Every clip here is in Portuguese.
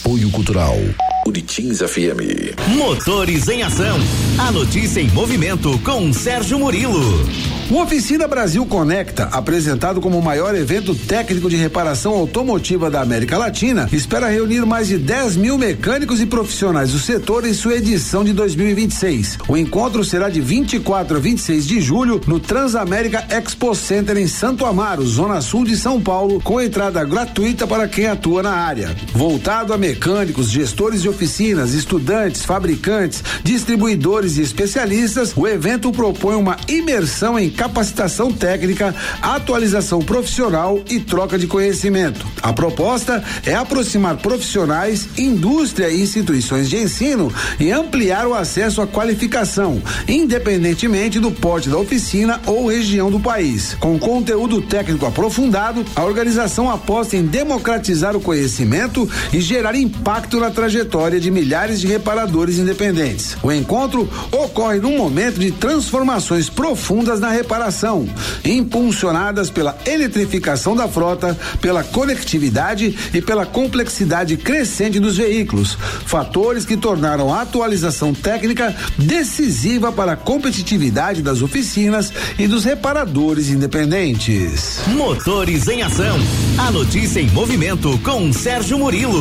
Apoio Cultural Unitins FM. Motores em Ação. A notícia em movimento com Sérgio Murilo. O Oficina Brasil Conecta, apresentado como o maior evento técnico de reparação automotiva da América Latina, espera reunir mais de 10 mil mecânicos e profissionais do setor em sua edição de 2026. O encontro será de 24 a 26 de julho no Transamérica Expo Center em Santo Amaro, zona sul de São Paulo, com entrada gratuita para quem atua na área. Voltado a mecânicos, gestores de oficinas, estudantes, fabricantes, distribuidores e especialistas, o evento propõe uma imersão em capacitação técnica, atualização profissional e troca de conhecimento. A proposta é aproximar profissionais, indústria e instituições de ensino e ampliar o acesso à qualificação, independentemente do porte da oficina ou região do país. Com conteúdo técnico aprofundado, a organização aposta em democratizar o conhecimento e gerar impacto na trajetória de milhares de reparadores independentes. O encontro ocorre num momento de transformações profundas na reparação, impulsionadas pela eletrificação da frota, pela conectividade e pela complexidade crescente dos veículos, fatores que tornaram a atualização técnica decisiva para a competitividade das oficinas e dos reparadores independentes. Motores em Ação. A notícia em movimento com Sérgio Murilo.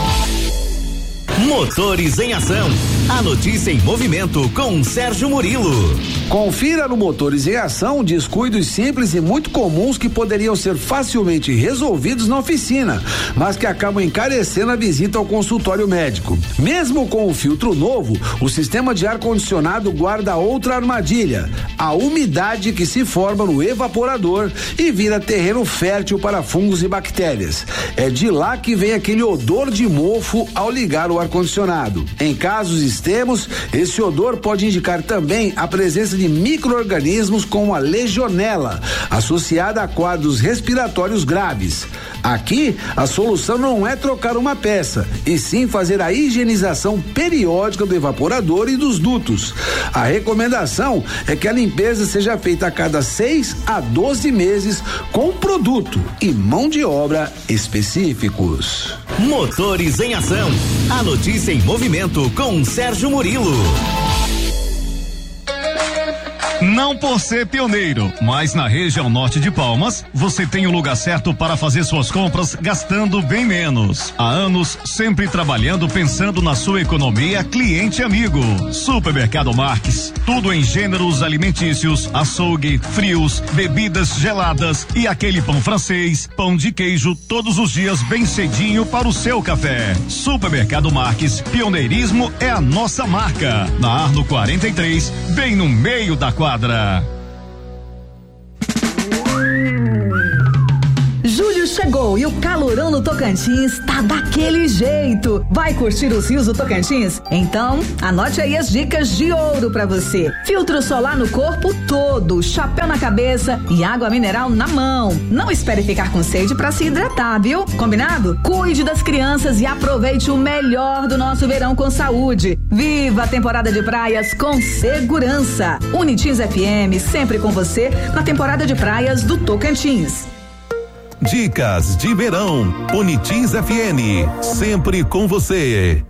Motores em Ação. A notícia em movimento com Sérgio Murilo. Confira no Motores em Ação descuidos simples e muito comuns que poderiam ser facilmente resolvidos na oficina, mas que acabam encarecendo a visita ao consultório médico. Mesmo com o filtro novo, o sistema de ar-condicionado guarda outra armadilha: a umidade que se forma no evaporador e vira terreno fértil para fungos e bactérias. É de lá que vem aquele odor de mofo ao ligar o ar-condicionado. Em casos extremos, esse odor pode indicar também a presença de micro-organismos como a legionela, associada a quadros respiratórios graves. Aqui, a solução não é trocar uma peça, e sim fazer a higienização periódica do evaporador e dos dutos. A recomendação é que a limpeza seja feita a cada 6 a 12 meses com produto e mão de obra específicos. Motores em Ação. A notícia em movimento com Sérgio Murilo. Não por ser pioneiro, mas na região norte de Palmas, você tem o lugar certo para fazer suas compras gastando bem menos. Há anos, sempre trabalhando pensando na sua economia, cliente amigo. Supermercado Marques, tudo em gêneros alimentícios, açougue, frios, bebidas geladas e aquele pão francês, pão de queijo, todos os dias bem cedinho para o seu café. Supermercado Marques, pioneirismo é a nossa marca. Na Arno 43, bem no meio da quadra. Julho chegou e o calorão no Tocantins tá daquele jeito. Vai curtir os rios do Tocantins? Então, anote aí as dicas de ouro pra você. Filtro solar no corpo todo, chapéu na cabeça e água mineral na mão. Não espere ficar com sede pra se hidratar, viu? Combinado? Cuide das crianças e aproveite o melhor do nosso verão com saúde. Viva a temporada de praias com segurança. Unitins FM, sempre com você na temporada de praias do Tocantins. Dicas de verão. Unitins FM, sempre com você.